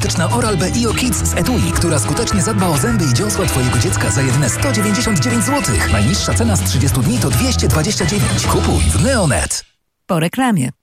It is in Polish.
probiotyczna Oral-B IO Kids z etui, która skutecznie zadba o zęby i dziąsła Twojego dziecka za jedyne 199 zł. Najniższa cena z 30 dni to 229. Kupuj w Neonet. Po reklamie.